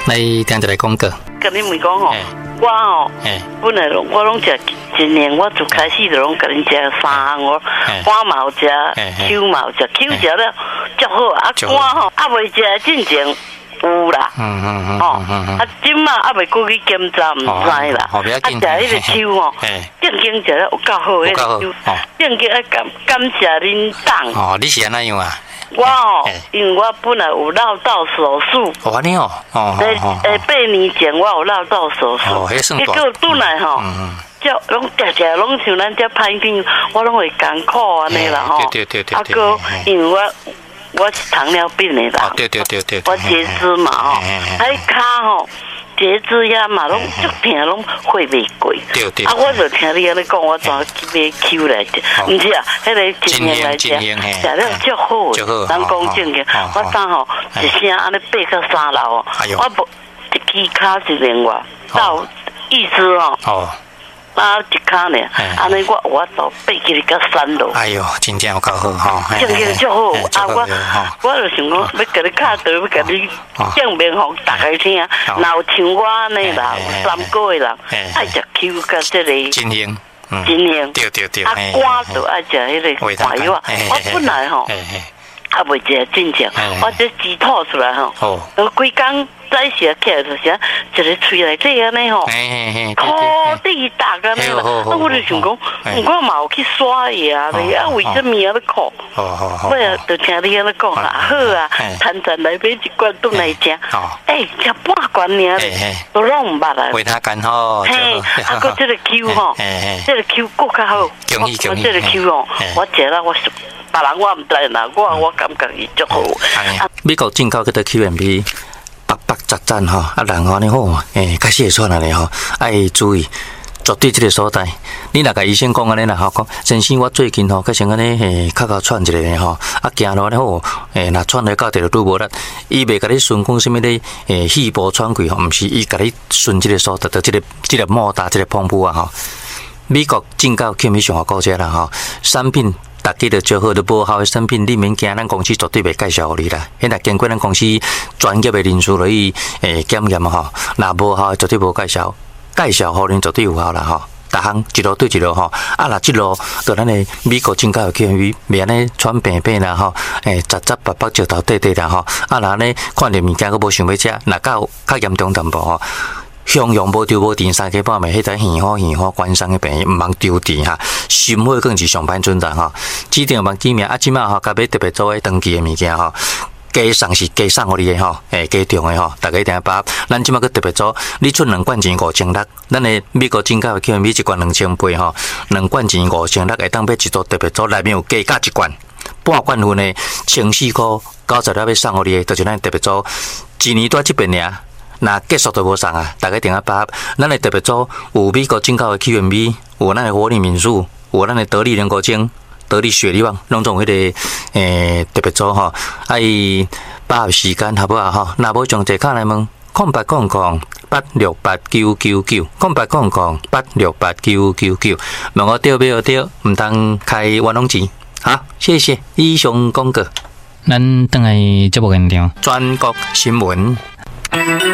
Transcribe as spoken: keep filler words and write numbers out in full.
来听一来广告。 跟你们讲吼，我吼，本来我拢食一年，我就开始就拢跟恁食三项哦，肝嘛有食，Q 嘛有食 ，Q 食了足好，啊肝吼啊未食进前有啦，嗯嗯嗯，哦，啊今嘛啊未过去检查，唔知啦，啊食迄个 Q 吼，正经食了有够好，迄个 Q， 正经啊感感谢恁党。 哦，你是安怎样啊？ 我哦，因为我本来有绕道手术， 哦，安尼哦，哦， 诶诶，八年前我有绕道手术， 哦，迄算大， 结果转来吼，叫拢常常拢像咱这歹病，我拢会艰苦安尼啦吼， 对对对对， 啊哥，因为我我是糖尿病的啦， 对对对对， 我截肢嘛吼，迄骹吼。截肢呀嘛，拢足疼，拢会袂过。 对对。 啊，我就听你安尼讲，我怎买 Q 来食？唔是啊，迄个真英来食，食了足好。足好。咱讲正经，我当吼一声安尼爬到三楼哦，我无一支骹一年外到意思哦。哦。啊，一骹呢，安尼我我都爬起到三楼。 哎呦，真正有够好吼！ 正经足好啊！我我就想讲，要甲你敲door，要甲你证明互大家听。若有像我安尼啦，有三个人爱食 Q 甲这个真英， 真英， 对对对。 啊，肝就爱食迄个肝药。我本来吼，啊未食真正，我这鸡吐出来吼，我规工。早时起来就是啊，一个喙内底安尼吼，苦地大安尼啦。啊，我就想讲，我嘛有去刷牙咧，啊，为什么啊咧苦？我啊，就听你安尼讲啦，好啊，摊摊来买一罐顿来食，诶，食半罐尔咧，都拢唔捌啦。 为他干好。 嘿，啊，个这个 Q 吼，这个 Q 更较好。 恭喜恭喜！ 这个 Q 哦，我食了我。别人我唔知啦，我我感觉伊足好。 美国进口嗰个 Q M P。白白杂杂吼，啊人吼你好，诶，开始会出来咧吼，爱注意，绝对这个所在。你若甲医生讲安尼啦，吼讲，先生我最近吼，较像安尼诶，较较喘一个咧吼，啊行路咧好，诶，若喘咧到地就拄无力，伊袂甲你顺讲什么咧，诶，气波喘气吼，毋是伊甲你顺这个所在，就这个这个莫大这个pompu啊吼。美国进口Q M P上好高价啦吼，产品。大家都最好的无效的产品，你免惊，咱公司绝对袂介绍互你啦。现在经过咱公司专业的人士来诶检验吼，若无效绝对无介绍，介绍互恁绝对有效啦吼。逐项一路对一路吼，啊若即路到咱的美国进口的 Q M P， 免安尼喘病病啦吼，诶杂杂白白石头底底啦吼，啊若安尼看着物件佫无想要食，若较较严重淡薄吼。向阳无丢无电三更半暝，迄只耳好耳好关伤的病，毋通丢电哈。心火更是上班准在哈。指定望记名啊，即马吼，甲要特别做诶登记诶物件吼，加送是加送互你诶吼，诶加重诶吼，大家一定要把握。咱即马佫特别做，你出两罐钱五千六，咱诶美国进口诶 Q M P 一罐两千八吼，两罐钱五千六，会当要一组特别做，内面有加加一罐，半罐份诶千四箍，九十了要送互你诶，就是咱特别做，一年在即边尔。那结束都无送啊！大家一定要把握。咱的特别组有美国进口的 Q M P， 有咱的活力民宿，有咱的得力人工精、得力雪力旺，拢总迄个诶特别组吼。啊，伊把握时间好不好吼？若无上坐卡来问，空八空空八六八九九九，空八空空八六八九九九。问我对不对？唔当开冤枉钱。好，谢谢。以上广告。 咱等下节目现场， 全国新闻。